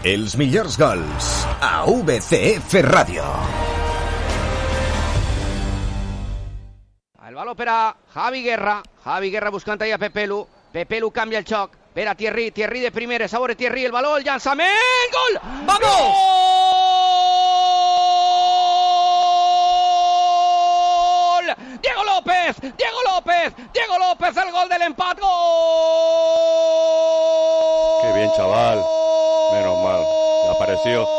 Els millors gols a VCF Ràdio. El baló per a Javi Guerra. Javi Guerra buscant ahí a Pepelu. Pepelu canvia el xoc. Per a Thierry. Thierry de primeres. A veure Thierry. El baló, el llançament. Gol! ¡Vamos! ¡Gol! Diego López. Diego López. Diego López. El gol del empate. ¡Gol! Qué bien, chaval. Menos mal. Apareció.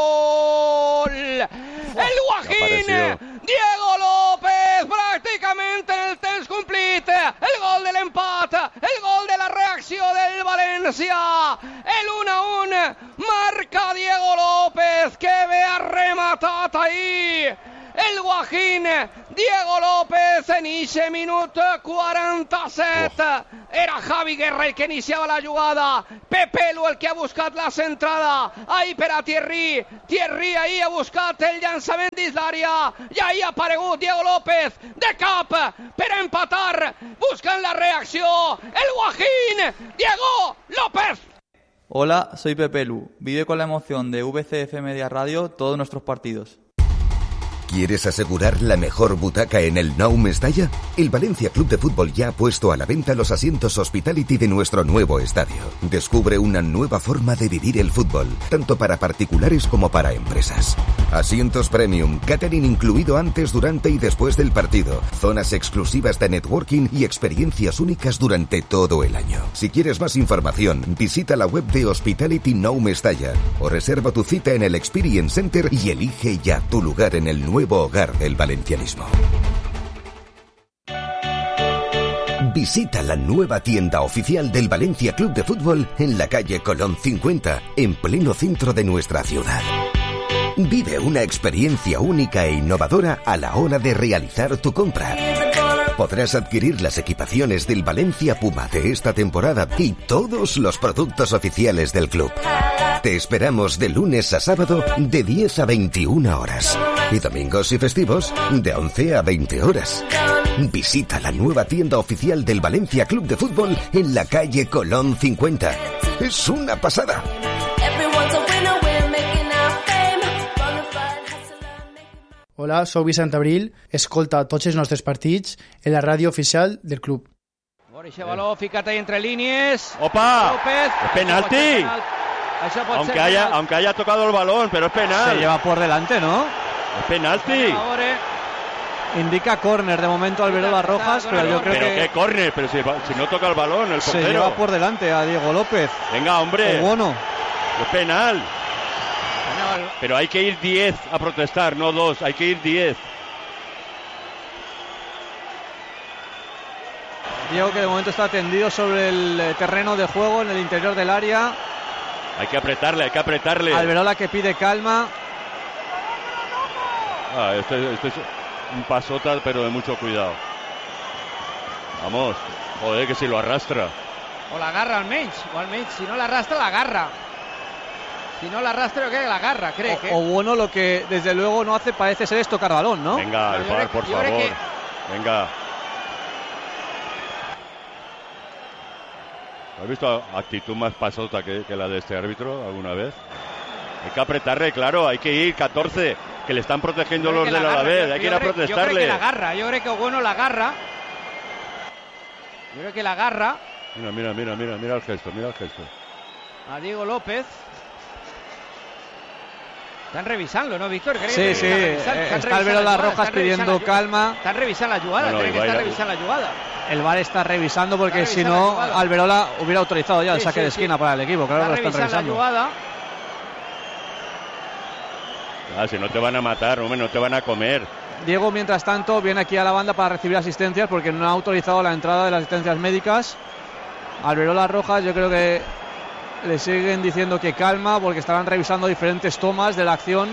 El Guajín. Diego López, prácticamente en el temps complit. El gol de l'empat, el gol de la reacció del València. El 1-1 marca Diego López, que ve ha rematat ahir el Guajín. Diego López en ixe minut 47. Era Javi Guerra el que iniciava la jugada. Pepelu el que ha buscat la centrada. Ahí per a Thierry. Thierry ahí ha buscat el llançament dins l'àrea. I ahí ha aparegut Diego López de cap per a empatar. Buscan la reacció. El Guajín. Diego López. Hola, soy Pepelu. Vive con la emoción de VCF Media Radio todos nuestros partidos. ¿Quieres asegurar la mejor butaca en el Nou Mestalla? El Valencia Club de Fútbol ya ha puesto a la venta los asientos Hospitality de nuestro nuevo estadio. Descubre una nueva forma de vivir el fútbol, tanto para particulares como para empresas. Asientos premium, catering incluido antes, durante y después del partido, zonas exclusivas de networking y experiencias únicas durante todo el año. Si quieres más información, visita la web de Hospitality Nou Mestalla o reserva tu cita en el Experience Center y elige ya tu lugar en el nuevo hogar del valencianismo. Visita la nueva tienda oficial del Valencia Club de Fútbol en la calle Colón 50, en pleno centro de nuestra ciudad. Vive una experiencia única e innovadora a la hora de realizar tu compra. Podrás adquirir las equipaciones del Valencia Puma de esta temporada y todos los productos oficiales del club. Te esperamos de lunes a sábado de 10 a 21 horas y domingos y festivos de 11 a 20 horas. Visita la nueva tienda oficial del Valencia Club de Fútbol en la calle Colón 50. Es una pasada. Hola, soc Vicent Abril. Escolta tots els nostres partits en la ràdio oficial del club. Ese balón, fíjate ahí entre líneas. ¡Opa! López. ¡Es penalti! Aunque haya tocado el balón, pero es penal. Se lleva por delante, ¿no? Es penalti. Indica córner de momento Alberola Rojas, pero yo creo que... ¿Pero qué córner? Pero si no toca el balón, el portero. Se lleva por delante a Diego López. Venga, hombre. O Bono. Es penal. Pero hay que ir 10 a protestar, no 2. Hay que ir 10. Diego, que de momento está tendido sobre el terreno de juego en el interior del área. Hay que apretarle. Alberola que pide calma. Este es un pasota, pero de mucho cuidado. Vamos. Joder, que si lo arrastra. O la agarra almenys. Si no la arrastra, la agarra. Si no la arrastra, yo creo que la agarra, creo que... O Bono lo que desde luego no hace parece ser es tocar balón, ¿no? Venga, el VAR, por favor. Venga. ¿Has visto actitud más pasota que la de este árbitro alguna vez? Hay que apretarle, claro, hay que ir 14, que le están protegiendo los del Alavés, hay que ir a protestarle. Yo creo que la agarra, yo creo que Bueno la agarra. Yo creo que la agarra. Mira el gesto, A Diego López. Están revisando, ¿no, Víctor? Sí. Está Alberola Rojas pidiendo calma. Están revisando la jugada, creen que están revisando la jugada. El VAR está revisando porque si no, Alberola hubiera autorizado ya el saque de esquina para el equipo. Claro, lo están revisando. La jugada. Si no te van a matar, hombre, no te van a comer. Diego, mientras tanto, viene aquí a la banda para recibir asistencias porque no ha autorizado la entrada de las asistencias médicas. Alberola Rojas, yo creo que le siguen diciendo que calma porque estarán revisando diferentes tomas de la acción.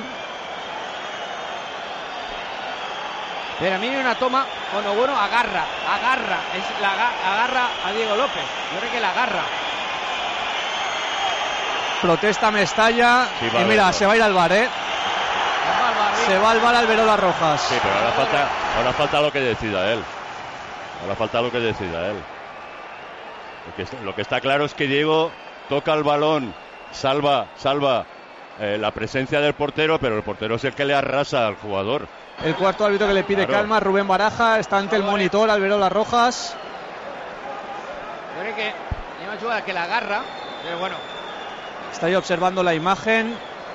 Pero a mí hay una toma cuando Bueno agarra, agarra a Diego López. Yo creo que la agarra. Protesta Mestalla y mira, se va a ir al VAR, Se va al VAR Alberola Rojas. Sí, pero ahora falta lo que decida él. Lo que está claro es que Diego toca el balón salva la presencia del portero, pero el portero es el que le arrasa al jugador. El cuarto árbitro que le pide calma, Rubén Baraja, está ante el monitor, Alberola Rojas. Yo creo que hay una jugada que la agarra, pero bueno. Está ahí observando la imagen.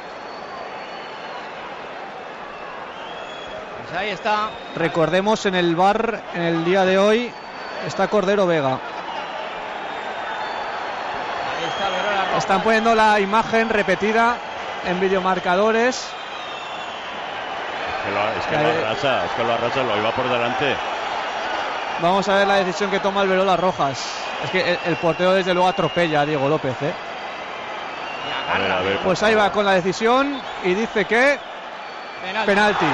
Pues ahí está. Recordemos, en el VAR, en el día de hoy, está Cordero Vega. Ahí está Alberola Rojas. Están poniendo la imagen repetida en videomarcadores. Es que lo arrasa, lo iba por delante. Vamos a ver la decisión que toma Alberola Rojas. Es que el portero desde luego atropella a Diego López, ¿eh? A ver, pues ahí va con la decisión y dice que penalti.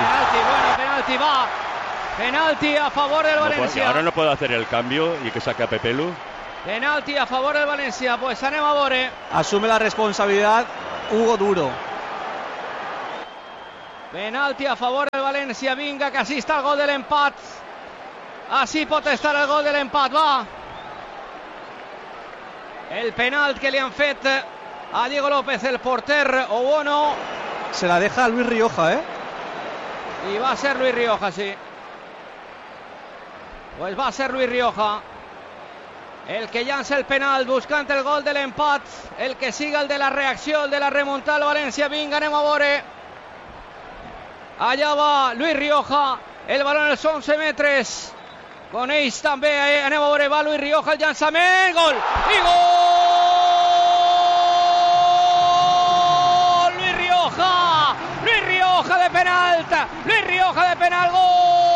Penalti a favor del Valencia. Ahora no puede hacer el cambio y que saque a Pepelu. Penalti a favor del Valencia. Pues anem a veure. Asume la responsabilidad Hugo Duro. Penalti a favor del València. Vinga, que així està el gol de l'empat. Així pot estar el gol de l'empat, va. El penalt que li han fet a Diego López, el porter Owono. Se la deja a Luis Rioja, ¿eh? Y va a ser Luis Rioja, sí. Pues va a ser Luis Rioja el que llança el penal buscant el gol de l'empat, el que siga el de la reacció, el de la remuntada al València. Vinga, anem a veure. Allà va Luis Rioja, el balón als 11 metres. Con ells també, anem a veure, va Luis Rioja, el llançament, gol! I gol! Luis Rioja! Luis Rioja de penalt! Luis Rioja de penal, gol!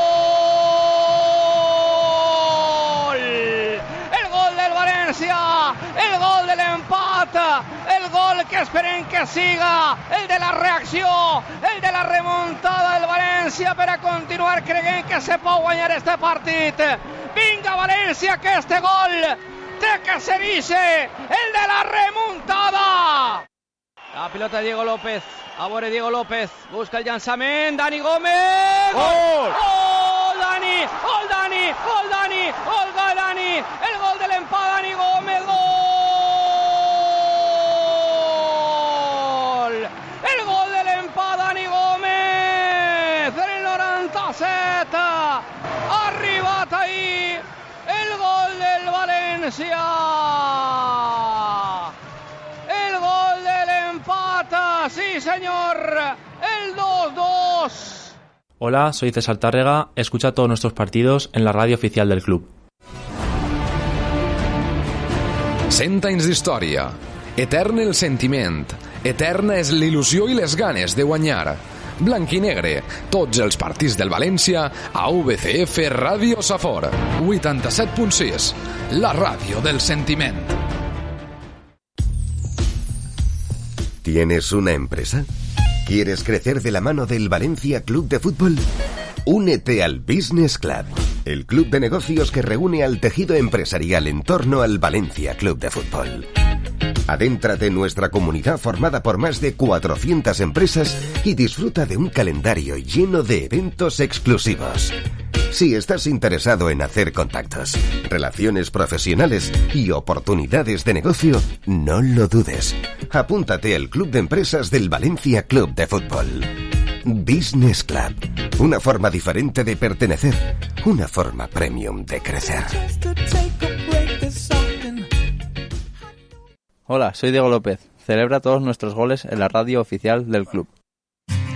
El gol del València! El gol de l'empat! El gol que esperem que siga! El de la reacció! El de la remuntada del València per a continuar creient que se pot guanyar este partit. Vinga València, que este gol té que ser-se el de la remuntada. La pilota de Diego López. A veure Diego López. Busca el llançament. Dani Gómez. ¡Gol! ¡Gol, Dani! ¡Gol, Dani! ¡Gol, Dani! ¡Gol, Dani! El gol del empat, Dani Gómez. ¡Gol! El gol del empat, Dani Gómez. En el 97. Ha arribat ahí el gol del València. El gol del empate, sí señor, el 2-2. Hola, soy César Tárrega, escucha todos nuestros partidos en la radio oficial del club. 100 anys d'història, etern el sentiment, eterna és l'il·lusió i les ganes de guanyar. Blanc i negre, tots els partits del València a VCF Ràdio Safor, 87.6, la ràdio del sentiment. ¿Tienes una empresa? ¿Quieres crecer de la mano del Valencia Club de Fútbol? Únete al Business Club, el club de negocios que reúne al tejido empresarial en torno al Valencia Club de Fútbol. Adéntrate en nuestra comunidad formada por más de 400 empresas y disfruta de un calendario lleno de eventos exclusivos. Si estás interesado en hacer contactos, relaciones profesionales y oportunidades de negocio, no lo dudes. Apúntate al Club de Empresas del Valencia Club de Fútbol. Business Club. Una forma diferente de pertenecer. Una forma premium de crecer. Hola, soy Diego López. Celebra todos nuestros goles en la radio oficial del club.